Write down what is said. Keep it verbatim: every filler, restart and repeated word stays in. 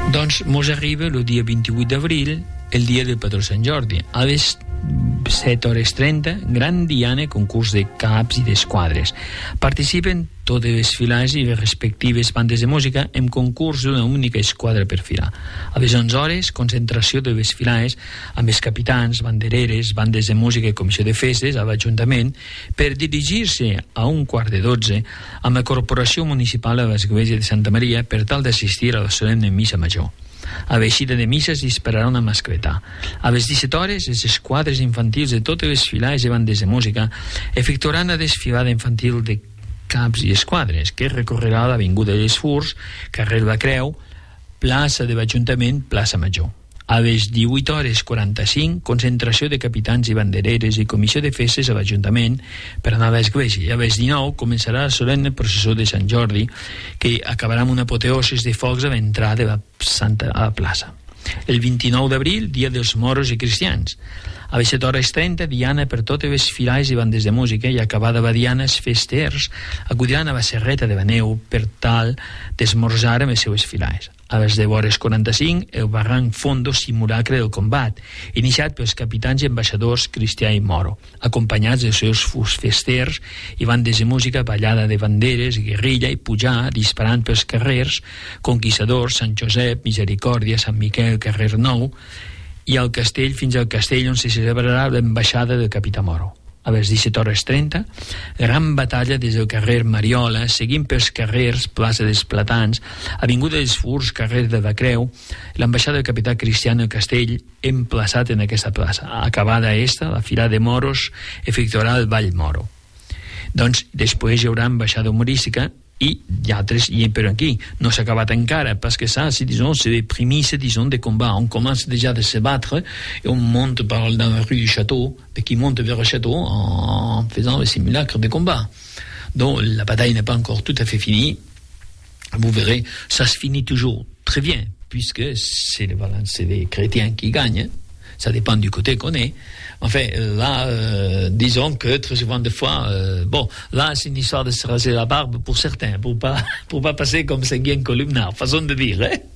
Doncs mos arriba el dia vint-i-vuit d'abril, el dia del patró Sant Jordi. A les set hores trenta, gran diana concurs de caps i d'esquadres. Participen totes les filades i les respectives bandes de música en concurs d'una única esquadra per filar. A les onze hores, concentració de les filades amb els capitans, bandereres, bandes de música i comissió de festes a l'Ajuntament per dirigir-se a un quart de dotze amb la Corporació Municipal de l'Església de Santa Maria per tal d'assistir a la solemne missa major. A l'eixida de missa es dispararà una mascletà. A les disset hores, les esquadres infantils de totes les filades i bandes de música efectuaran la desfilada infantil de caps i esquadres, que recorrerà l'Avinguda dels Furs, carrer La Creu, plaça de l'Ajuntament, plaça Major. A les divuit hores quaranta-cinc, concentració de capitans i bandereres i comissió de festes a l'Ajuntament per anar a l'església. I a les dinou començarà la solemne processó de Sant Jordi, que acabarà amb una apoteosi de focs a l'entrada de la Santa a la plaça. El vint-i-nou d'abril, dia dels moros i cristians. A les set hores trenta, diana per totes les filades i bandes de música, i acabada la diana, els festers acudiran a la serreta de la neu per tal d'esmorzar amb les seues filades. A les deu hores quaranta-cinc, el barranc fondo simulacre del combat, iniciat pels capitans i ambaixadors Cristià i Moro, acompanyats dels seus festers i bandes de música, ballada de banderes, guerrilla i pujar, disparant pels carrers, Conquistadors, Sant Josep, Misericòrdia, Sant Miquel, carrer Nou, i al castell fins al castell on se celebrarà l'ambaixada del capità Moro. A les disset hores trenta, gran batalla des del carrer Mariola, seguint pels carrers, plaça dels Platans, avinguda dels Furs, carrer de la Creu, l'ambaixada del capità Cristiano del Castell, emplaçat en aquesta plaça. Acabada esta, la fila de moros efectuarà el ball moro. Doncs després hi haurà ambaixada humorística i hi ha altres, i però aquí no s'ha acabat encara, parce que ça c'est disons c'est des prémices disons de combat. On commence déjà de se battre et on monte par dans la rue du château, et qui monte vers le château en faisant le simulacre de combat. Donc la bataille n'est pas encore tout à fait finie. Vous verrez, ça se finit toujours très bien puisque c'est les, voilà, c'est les chrétiens qui gagnent. Ça dépend du côté qu'on est. Enfin, là, euh, disons que très souvent des fois, euh, bon, là, c'est une histoire de se raser la barbe pour certains, pour pas, pour pas passer comme Seguin columnar, façon de dire, hein.